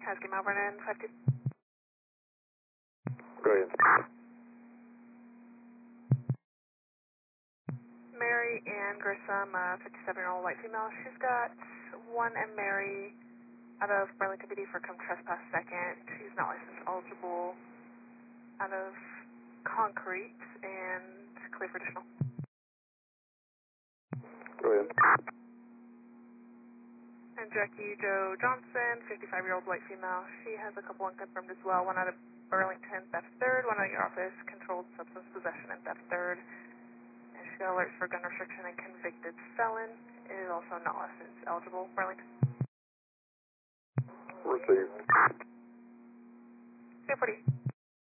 Husky Mount Vernon, 52. Go ahead. Mary Ann Grissom, 57-year-old white female. She's got 1 and Mary out of Burlington PD for come trespass second. She's not license eligible out of concrete and clear for additional. Go ahead. And Jackie Joe Johnson, 55-year-old white female. She has a couple unconfirmed as well. 1 out of Burlington, theft third. 1 out of your office, controlled substance possession and theft third. And she got alerts for gun restriction and convicted felon. Is also not license eligible. Burlington. Received. 240.